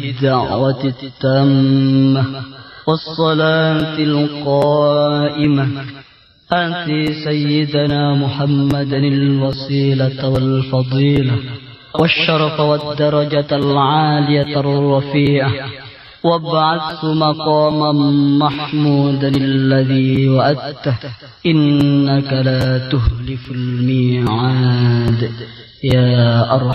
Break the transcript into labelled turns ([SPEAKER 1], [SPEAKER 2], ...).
[SPEAKER 1] الدعوة التامة والصلاة القائمة آت سيدنا محمدا الوسيلة والفضيلة والشرف والدرجة العالية الرفيعة وابعثه مقاما محمودا الذي وعدته إنك لا تخلف الميعاد يا أرحم